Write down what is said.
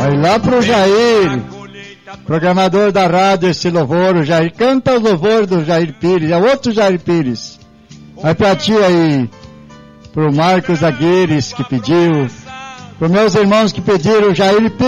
Vai lá pro Jair, programador da rádio, esse louvor. O Jair canta os louvores do Jair Pires, é outro Jair Pires. Vai pra ti aí, pro Marcos Aguirres que pediu, pros meus irmãos que pediram, o Jair Pires.